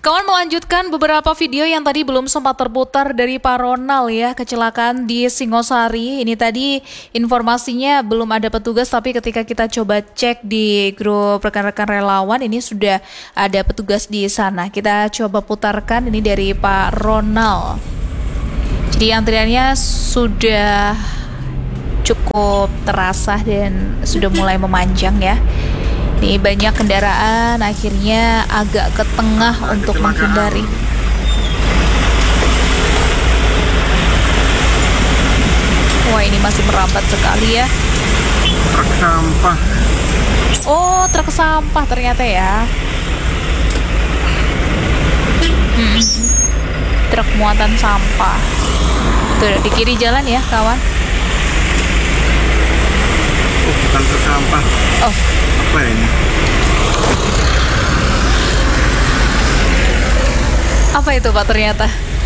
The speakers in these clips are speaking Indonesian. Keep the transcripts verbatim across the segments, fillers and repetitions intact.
Kawan, melanjutkan beberapa video yang tadi belum sempat terputar dari Pak Ronald ya, kecelakaan di Singosari. Ini tadi informasinya belum ada petugas, tapi ketika kita coba cek di grup rekan-rekan relawan, ini sudah ada petugas di sana. Kita coba putarkan ini dari Pak Ronald. Jadi antriannya sudah cukup terasa dan sudah mulai memanjang ya. Nih banyak kendaraan akhirnya agak ke tengah nah, untuk menghindari. Wah, ini masih merambat sekali ya. Truk sampah. Oh, truk sampah ternyata ya. Hmm. Truk muatan sampah. Tuh di kiri jalan ya, kawan. Oh, bukan truk sampah. Oh. Apa ini? Apa itu Pak ternyata?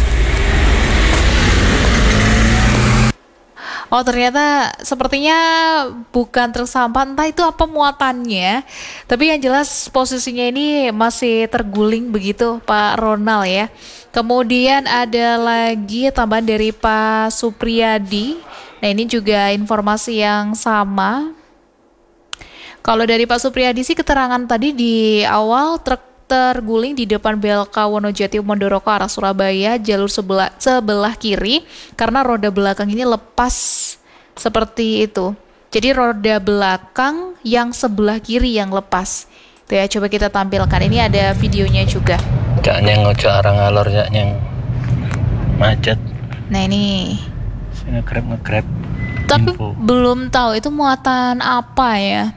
Oh, ternyata sepertinya bukan truk sampah, entah itu apa muatannya. Tapi yang jelas posisinya ini masih terguling begitu Pak Ronald ya. Kemudian ada lagi tambahan dari Pak Supriyadi. Nah, ini juga informasi yang sama. Kalau dari Pak Supriyadi sih keterangan tadi di awal, truk terguling di depan B L K Wonojati Mondoroko arah Surabaya jalur sebelah sebelah kiri karena roda belakang ini lepas seperti itu. Jadi roda belakang yang sebelah kiri yang lepas. Tuh ya, coba kita tampilkan. Ini ada videonya juga. Cak yang ngojok arang alor cak yang macet. Nah ini. Nge-grab nge-grab. Tapi info. Belum tahu itu muatan apa ya.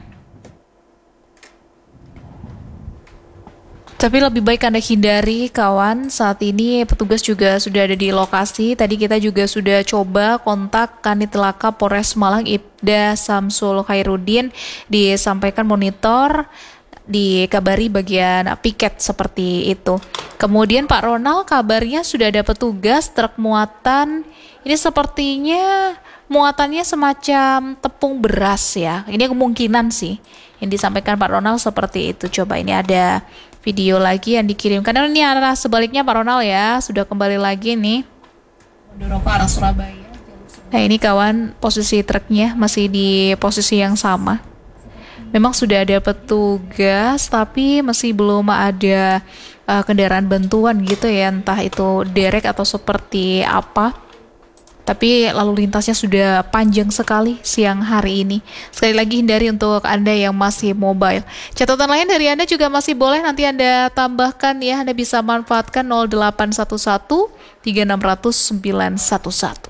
Tapi lebih baik Anda hindari kawan, saat ini petugas juga sudah ada di lokasi. Tadi kita juga sudah coba kontak Kanit Laka Polres Malang Ibda Samsul Khairuddin, disampaikan monitor, dikabari bagian piket seperti itu. Kemudian Pak Ronald kabarnya sudah ada petugas truk muatan, ini sepertinya muatannya semacam tepung beras ya. Ini kemungkinan sih yang disampaikan Pak Ronald seperti itu. Coba ini ada video lagi yang dikirimkan. Dan ini arah sebaliknya Pak Ronald ya, sudah kembali lagi nih. Mondoroko arah Surabaya. Nah ini kawan, posisi truknya masih di posisi yang sama. Memang sudah ada petugas, tapi masih belum ada uh, kendaraan bantuan gitu ya, entah itu derek atau seperti apa. Tapi lalu lintasnya sudah panjang sekali siang hari ini. Sekali lagi hindari untuk Anda yang masih mobile. Catatan lain dari Anda juga masih boleh nanti Anda tambahkan ya. Anda bisa manfaatkan nol delapan satu satu tiga enam nol nol sembilan satu satu.